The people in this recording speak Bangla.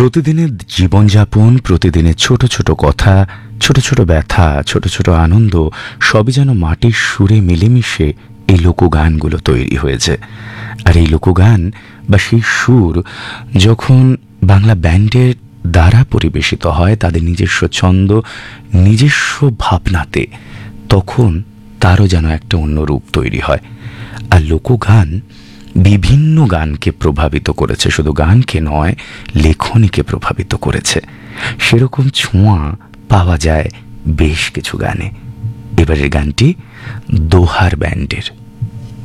প্রতিদিনের জীবনযাপন, প্রতিদিনের ছোট ছোট কথা, ছোট ছোট ব্যথা, ছোট ছোট আনন্দ সবই যেন মাটির সুরে মিলেমিশে এই লোকগানগুলো তৈরি হয়েছে। আর এই লোকগান বা সেই সুর যখন বাংলা ব্যান্ডের দ্বারা পরিবেশিত হয় তাদের নিজস্ব ছন্দ, নিজস্ব ভাবনাতে, তখন তারও যেন একটা অন্য রূপ তৈরি হয়। আর লোকগান বিভিন্ন গানকে প্রভাবিত করেছে, শুধু গানকে নয়, লেখনীকে প্রভাবিত করেছে। সেরকম ছোঁয়া পাওয়া যায় বেশ কিছু গানে। এবারের গানটি দোহার ব্যান্ডের।